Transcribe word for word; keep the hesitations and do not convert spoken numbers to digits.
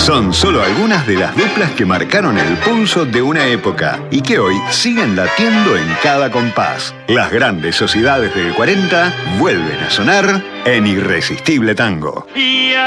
Son solo algunas de las duplas que marcaron el pulso de una época y que hoy siguen latiendo en cada compás. Las grandes sociedades del cuarenta vuelven a sonar en Irresistible Tango.